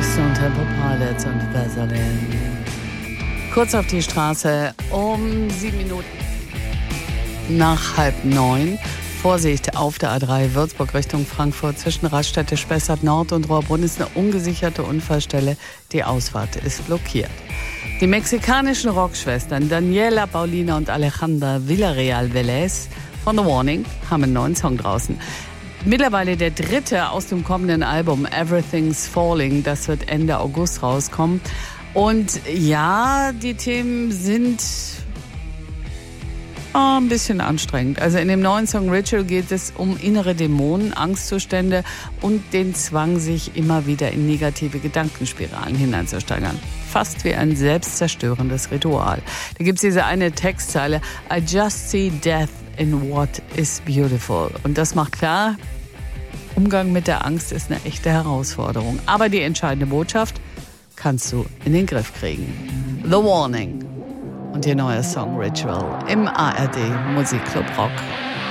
Stone Temple Pilots und Vaseline. Kurz auf die Straße um 7 Minuten nach 8:30. Vorsicht auf der A3 Würzburg Richtung Frankfurt zwischen Raststätte Spessart Nord und Rohrbrunn ist eine ungesicherte Unfallstelle. Die Ausfahrt ist blockiert. Die mexikanischen Rockschwestern Daniela, Paulina und Alejandra Villarreal Velez von The Warning haben einen neuen Song draußen. Mittlerweile der 3. aus dem kommenden Album Everything's Falling. Das wird Ende August rauskommen. Und ja, die Themen sind ein bisschen anstrengend. Also in dem neuen Song Ritual geht es um innere Dämonen, Angstzustände und den Zwang, sich immer wieder in negative Gedankenspiralen hineinzusteigern. Fast wie ein selbstzerstörendes Ritual. Da gibt es diese eine Textzeile, I just see death in what is beautiful. Und das macht klar, Umgang mit der Angst ist eine echte Herausforderung. Aber die entscheidende Botschaft kannst du in den Griff kriegen. The Warning. Und ihr neuer Song Ritual im ARD Musikclub Rock.